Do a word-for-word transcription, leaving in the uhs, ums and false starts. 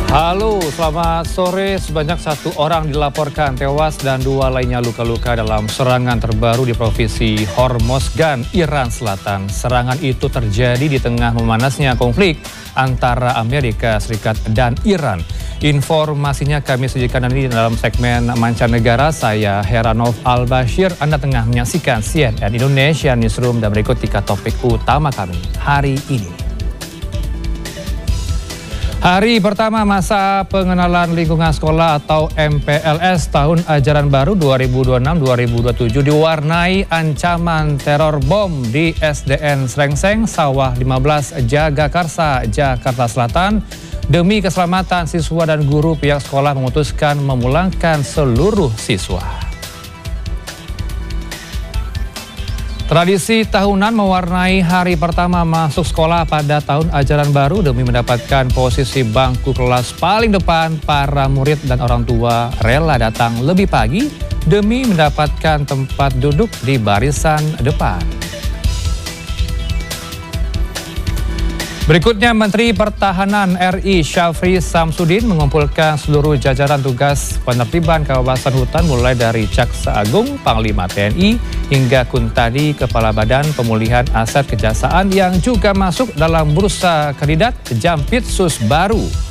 Halo, selamat sore. Sebanyak satu orang dilaporkan tewas dan dua lainnya luka-luka dalam serangan terbaru di Provinsi Hormozgan, Iran Selatan. Serangan itu terjadi di tengah memanasnya konflik antara Amerika Serikat dan Iran. Informasinya kami sajikan ini dalam segmen mancanegara. Saya Heranov Al-Bashir. Anda tengah menyaksikan C N N Indonesia Newsroom dan berikut tiga topik utama kami hari ini. Hari pertama masa pengenalan lingkungan sekolah atau M P L S tahun ajaran baru dua ribu dua puluh enam dua ribu dua puluh tujuh diwarnai ancaman teror bom di S D N Srengseng, Sawah lima belas, Jagakarsa, Jakarta Selatan. Demi keselamatan siswa dan guru, pihak sekolah memutuskan memulangkan seluruh siswa. Tradisi tahunan mewarnai hari pertama masuk sekolah pada tahun ajaran baru demi mendapatkan posisi bangku kelas paling depan. Para murid dan orang tua rela datang lebih pagi demi mendapatkan tempat duduk di barisan depan. Berikutnya, Menteri Pertahanan R I Syafri Samsudin mengumpulkan seluruh jajaran tugas penertiban kawasan hutan mulai dari Jaksa Agung, Panglima T N I, hingga Kuntadi, Kepala Badan Pemulihan Aset Kejaksaan yang juga masuk dalam bursa kandidat Jampitsus baru.